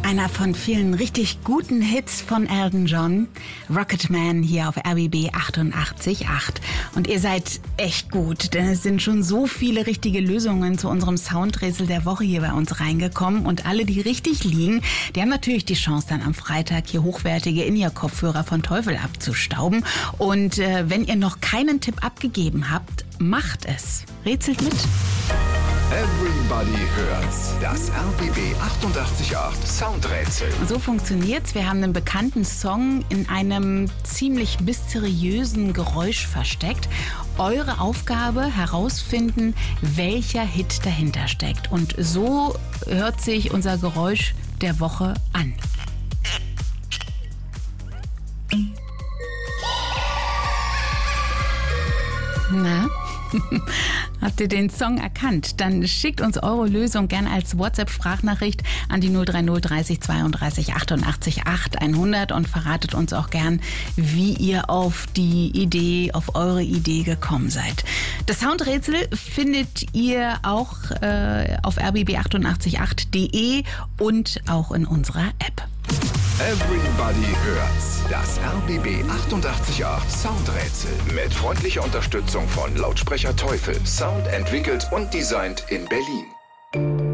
Einer von vielen richtig guten Hits von Elton John, Rocketman hier auf RBB 88.8. Und ihr seid echt gut, denn es sind schon so viele richtige Lösungen zu unserem Soundrätsel der Woche hier bei uns reingekommen. Und alle, die richtig liegen, die haben natürlich die Chance, dann am Freitag hier hochwertige In-Ear-Kopfhörer von Teufel abzustauben. Und wenn ihr noch keinen Tipp abgegeben habt, macht es. Rätselt mit. Everybody hört's. Das RBB 88.8 Soundrätsel. Und so funktioniert's. Wir haben einen bekannten Song in einem ziemlich mysteriösen Geräusch versteckt. Eure Aufgabe herausfinden, welcher Hit dahinter steckt. Und so hört sich unser Geräusch der Woche an. Na? Habt ihr den Song erkannt? Dann schickt uns eure Lösung gern als WhatsApp-Sprachnachricht an die 030 30 32 88 8 100 und verratet uns auch gern, wie ihr auf eure Idee gekommen seid. Das Soundrätsel findet ihr auch auf rbb888.de und auch in unserer App. Everybody hört's. Das RBB 88.8 Soundrätsel. Mit freundlicher Unterstützung von Lautsprecher Teufel. Sound entwickelt und designt in Berlin.